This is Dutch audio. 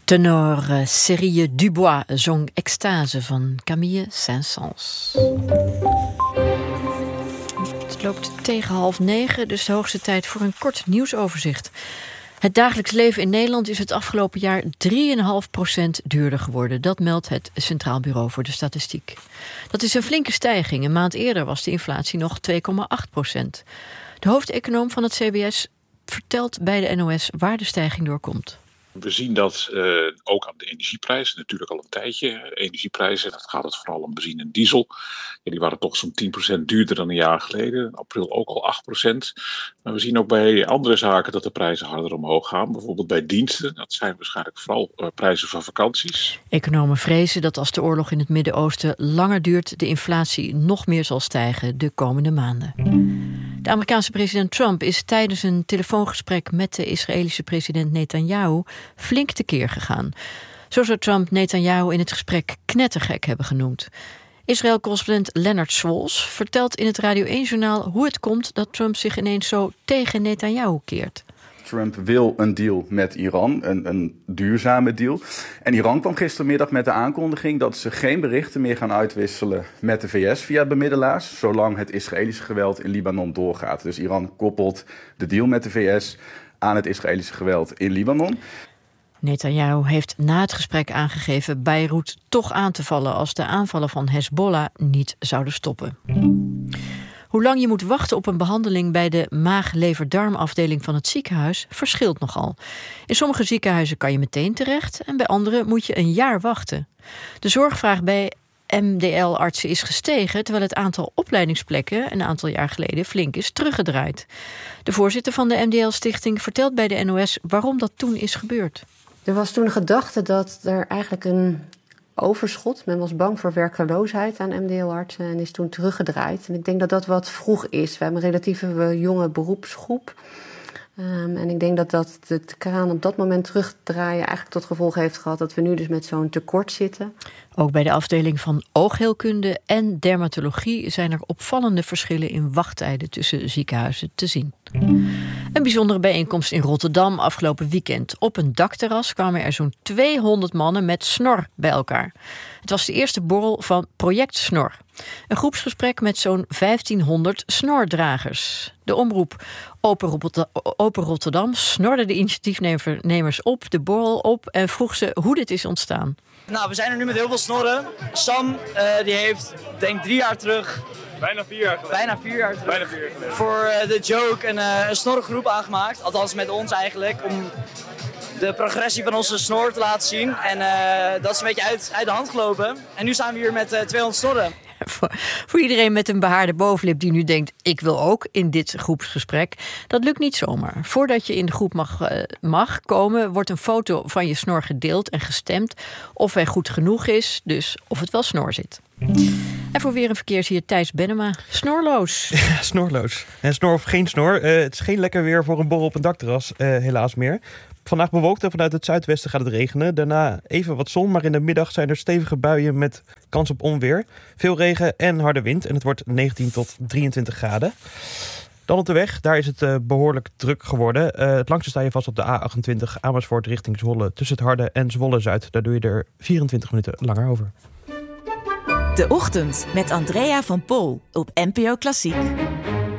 Tenor Cyrille Dubois zong Extase van Camille Saint-Saëns. Het loopt tegen 8:30, dus de hoogste tijd voor een kort nieuwsoverzicht. Het dagelijks leven in Nederland is het afgelopen jaar 3,5% duurder geworden. Dat meldt het Centraal Bureau voor de Statistiek. Dat is een flinke stijging. Een maand eerder was de inflatie nog 2,8%. De hoofdeconoom van het CBS vertelt bij de NOS waar de stijging door komt. We zien dat ook aan de energieprijzen, natuurlijk al een tijdje. Energieprijzen, dat gaat het vooral om benzine en diesel. Ja, die waren toch zo'n 10% duurder dan een jaar geleden. In april ook al 8%. Maar we zien ook bij andere zaken dat de prijzen harder omhoog gaan. Bijvoorbeeld bij diensten. Dat zijn waarschijnlijk vooral prijzen van vakanties. Economen vrezen dat als de oorlog in het Midden-Oosten langer duurt, de inflatie nog meer zal stijgen de komende maanden. De Amerikaanse president Trump is tijdens een telefoongesprek met de Israëlische president Netanyahu flink tekeer gegaan. Zo zou Trump Netanyahu in het gesprek knettergek hebben genoemd. Israël-correspondent Leonard Swols vertelt in het Radio 1-journaal hoe het komt dat Trump zich ineens zo tegen Netanyahu keert. Trump wil een deal met Iran, een duurzame deal. En Iran kwam gistermiddag met de aankondiging dat ze geen berichten meer gaan uitwisselen met de VS via bemiddelaars, zolang het Israëlische geweld in Libanon doorgaat. Dus Iran koppelt de deal met de VS aan het Israëlische geweld in Libanon. Netanyahu heeft na het gesprek aangegeven Beirut toch aan te vallen als de aanvallen van Hezbollah niet zouden stoppen. Hoe lang je moet wachten op een behandeling bij de maag-lever-darmafdeling van het ziekenhuis verschilt nogal. In sommige ziekenhuizen kan je meteen terecht en bij andere moet je een jaar wachten. De zorgvraag bij MDL-artsen is gestegen, terwijl het aantal opleidingsplekken een aantal jaar geleden flink is teruggedraaid. De voorzitter van de MDL-stichting vertelt bij de NOS waarom dat toen is gebeurd. Er was toen een gedachte dat er eigenlijk een overschot, men was bang voor werkloosheid aan MDL-artsen en is toen teruggedraaid. En ik denk dat dat wat vroeg is. We hebben een relatieve jonge beroepsgroep. En ik denk dat de kraan op dat moment terugdraaien eigenlijk tot gevolg heeft gehad dat we nu dus met zo'n tekort zitten. Ook bij de afdeling van oogheelkunde en dermatologie zijn er opvallende verschillen in wachttijden tussen ziekenhuizen te zien. Een bijzondere bijeenkomst in Rotterdam afgelopen weekend. Op een dakterras kwamen er zo'n 200 mannen met snor bij elkaar. Het was de eerste borrel van Project Snor. Een groepsgesprek met zo'n 1500 snordragers. De omroep Open Rotterdam snorde de initiatiefnemers op, de borrel op en vroeg ze hoe dit is ontstaan. Nou, we zijn er nu met heel veel snorren. Sam, die heeft, denk 3 jaar terug... Bijna 4 jaar geleden. Voor de joke een snorgroep aangemaakt. Althans met ons eigenlijk. Om de progressie van onze snor te laten zien. En dat is een beetje uit de hand gelopen. En nu staan we hier met 200 snorren. Voor iedereen met een behaarde bovenlip die nu denkt, ik wil ook in dit groepsgesprek. Dat lukt niet zomaar. Voordat je in de groep mag komen, wordt een foto van je snor gedeeld en gestemd of hij goed genoeg is, dus of het wel snor zit. En voor weer een verkeersheer Thijs Bennema. Snorloos. Ja, snorloos. En snor of geen snor. Het is geen lekker weer voor een borrel op een dakterras, helaas meer. Vandaag bewolkt en vanuit het zuidwesten gaat het regenen. Daarna even wat zon, maar in de middag zijn er stevige buien met kans op onweer. Veel regen en harde wind en het wordt 19 tot 23 graden. Dan op de weg, daar is het behoorlijk druk geworden. Het langste sta je vast op de A28 Amersfoort richting Zwolle. Tussen het Harde en Zwolle-Zuid. Daar doe je er 24 minuten langer over. De Ochtend met Andrea van Pol op NPO Klassiek.